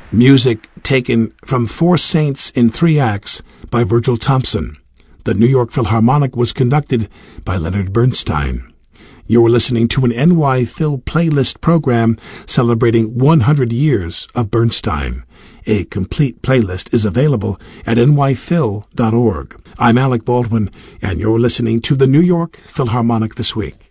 Music taken from Four Saints in Three Acts by Virgil Thompson. The New York Philharmonic was conducted by Leonard Bernstein. You're listening to an NY Phil playlist program celebrating 100 years of Bernstein. A complete playlist is available at nyphil.org. I'm Alec Baldwin, and you're listening to the New York Philharmonic This Week.